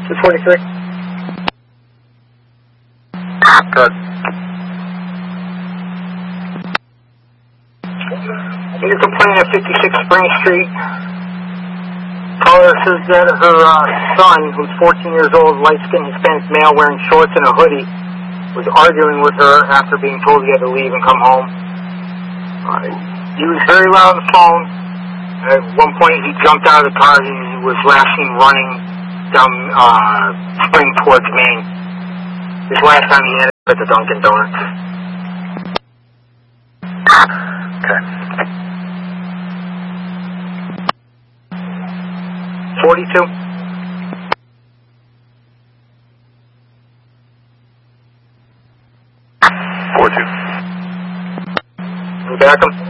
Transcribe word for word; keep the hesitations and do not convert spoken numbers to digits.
two forty-three. Good. In a complaint at fifty-six Spring Street, caller says that her uh, son, who's fourteen years old, light-skinned Hispanic male wearing shorts and a hoodie, was arguing with her after being told he had to leave and come home. Uh, he was very loud on the phone. At one point, he jumped out of the car and he was last seen running down uh, Spring towards Maine. This last time he ended up at the Dunkin' Donuts. Okay. forty-two. four two. You back him?